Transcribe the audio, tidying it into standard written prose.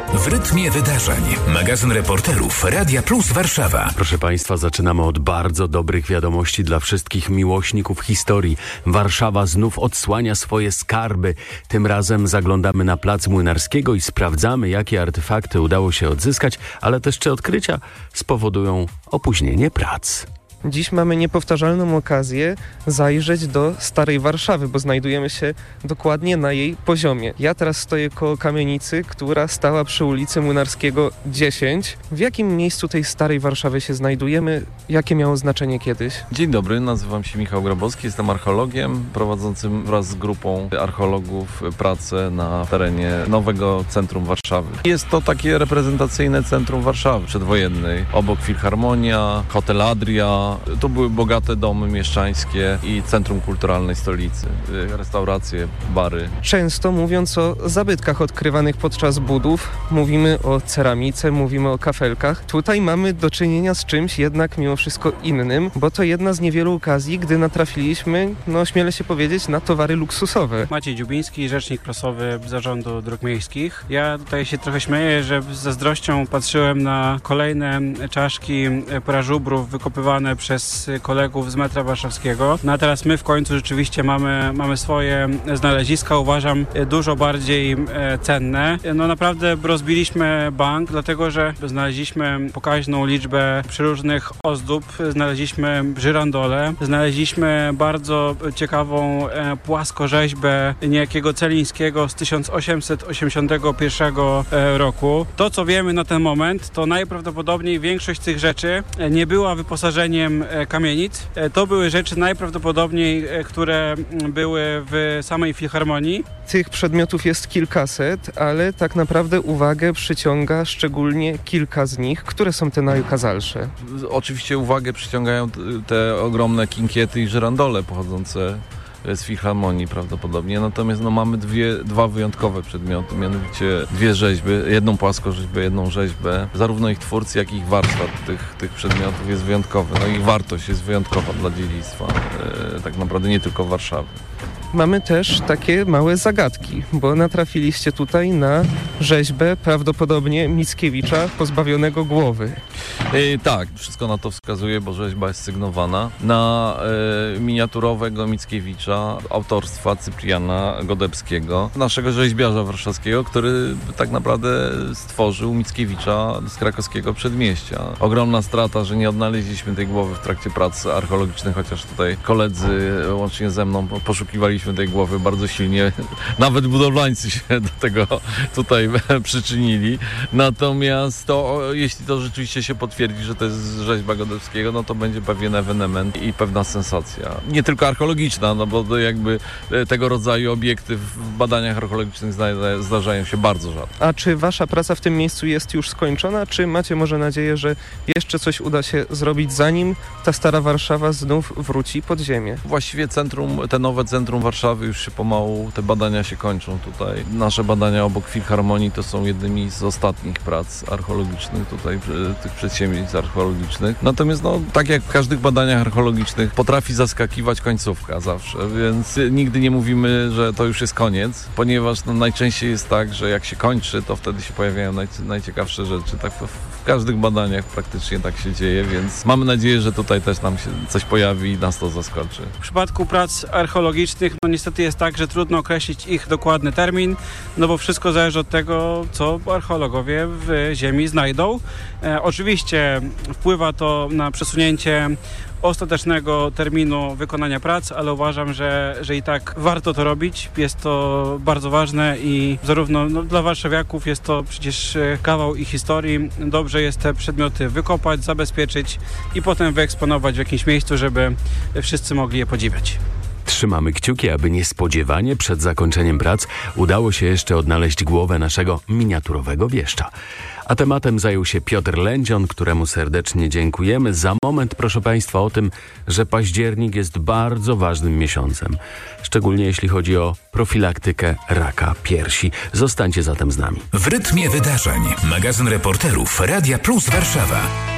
W rytmie wydarzeń. Magazyn reporterów Radia Plus Warszawa. Proszę Państwa, zaczynamy od bardzo dobrych wiadomości dla wszystkich miłośników historii. Warszawa znów odsłania swoje skarby. Tym razem zaglądamy na Plac Młynarskiego i sprawdzamy, jakie artefakty udało się odzyskać, ale też czy odkrycia spowodują opóźnienie prac. Dziś mamy niepowtarzalną okazję zajrzeć do Starej Warszawy, bo znajdujemy się dokładnie na jej poziomie. Ja teraz stoję koło kamienicy, która stała przy ulicy Młynarskiego 10. W jakim miejscu tej Starej Warszawy się znajdujemy? Jakie miało znaczenie kiedyś? Dzień dobry, nazywam się Michał Grabowski, jestem archeologiem prowadzącym wraz z grupą archeologów pracę na terenie nowego centrum Warszawy. Jest to takie reprezentacyjne centrum Warszawy przedwojennej. Obok Filharmonia, Hotel Adria. To były bogate domy mieszczańskie i centrum kulturalnej stolicy. Restauracje, bary. Często mówiąc o zabytkach odkrywanych podczas budów, mówimy o ceramice, mówimy o kafelkach. Tutaj mamy do czynienia z czymś jednak mimo wszystko innym, bo to jedna z niewielu okazji, gdy natrafiliśmy, śmielę się powiedzieć, na towary luksusowe. Maciej Dziubiński, rzecznik prasowy Zarządu Dróg Miejskich. Ja tutaj się trochę śmieję, że z zazdrością patrzyłem na kolejne czaszki prażubrów wykopywane przez kolegów z metra warszawskiego. No a teraz my w końcu rzeczywiście mamy swoje znaleziska, uważam, dużo bardziej cenne. Naprawdę rozbiliśmy bank, dlatego że znaleźliśmy pokaźną liczbę przeróżnych ozdób, znaleźliśmy żyrandole, znaleźliśmy bardzo ciekawą płaskorzeźbę niejakiego Celińskiego z 1881 roku. To, co wiemy na ten moment, to najprawdopodobniej większość tych rzeczy nie była wyposażeniem kamienic. To były rzeczy najprawdopodobniej, które były w samej Filharmonii. Tych przedmiotów jest kilkaset, ale tak naprawdę uwagę przyciąga szczególnie kilka z nich. Które są te najokazalsze? Oczywiście uwagę przyciągają te ogromne kinkiety i żyrandole pochodzące z Filharmonii prawdopodobnie. Natomiast mamy dwa wyjątkowe przedmioty, mianowicie dwie rzeźby, jedną płaskorzeźbę, jedną rzeźbę. Zarówno ich twórcy, jak i ich warsztat tych przedmiotów jest wyjątkowy. Ich wartość jest wyjątkowa dla dziedzictwa, tak naprawdę nie tylko Warszawy. Mamy też takie małe zagadki, bo natrafiliście tutaj na rzeźbę prawdopodobnie Mickiewicza pozbawionego głowy. Tak, wszystko na to wskazuje, bo rzeźba jest sygnowana na miniaturowego Mickiewicza autorstwa Cypriana Godebskiego, naszego rzeźbiarza warszawskiego, który tak naprawdę stworzył Mickiewicza z krakowskiego przedmieścia. Ogromna strata, że nie odnaleźliśmy tej głowy w trakcie prac archeologicznych, chociaż tutaj koledzy łącznie ze mną poszukiwali tej głowy bardzo silnie. Nawet budowlańcy się do tego tutaj przyczynili. Natomiast jeśli to rzeczywiście się potwierdzi, że to jest rzeźba Godebskiego, to będzie pewien ewenement i pewna sensacja. Nie tylko archeologiczna, bo to jakby tego rodzaju obiekty w badaniach archeologicznych zdarzają się bardzo rzadko. A czy wasza praca w tym miejscu jest już skończona, czy macie może nadzieję, że jeszcze coś uda się zrobić, zanim ta Stara Warszawa znów wróci pod ziemię? Właściwie te nowe centrum Warszawy już się pomału, te badania się kończą tutaj. Nasze badania obok Filharmonii to są jednymi z ostatnich prac archeologicznych tutaj, tych przedsięwzięć archeologicznych. Natomiast tak jak w każdych badaniach archeologicznych potrafi zaskakiwać końcówka zawsze, więc nigdy nie mówimy, że to już jest koniec, ponieważ najczęściej jest tak, że jak się kończy, to wtedy się pojawiają najciekawsze rzeczy. Tak w każdych badaniach praktycznie tak się dzieje, więc mamy nadzieję, że tutaj też nam się coś pojawi i nas to zaskoczy. W przypadku prac archeologicznych niestety jest tak, że trudno określić ich dokładny termin, bo wszystko zależy od tego, co archeologowie w ziemi znajdą. Oczywiście wpływa to na przesunięcie ostatecznego terminu wykonania prac, ale uważam, że i tak warto to robić. Jest to bardzo ważne i zarówno dla warszawiaków jest to przecież kawał ich historii. Dobrze jest te przedmioty wykopać, zabezpieczyć i potem wyeksponować w jakimś miejscu, żeby wszyscy mogli je podziwiać. Trzymamy kciuki, aby niespodziewanie przed zakończeniem prac udało się jeszcze odnaleźć głowę naszego miniaturowego wieszcza. A tematem zajął się Piotr Lędzion, któremu serdecznie dziękujemy. Za moment, proszę Państwa, o tym, że październik jest bardzo ważnym miesiącem. Szczególnie jeśli chodzi o profilaktykę raka piersi. Zostańcie zatem z nami. W rytmie wydarzeń. Magazyn reporterów Radia Plus Warszawa.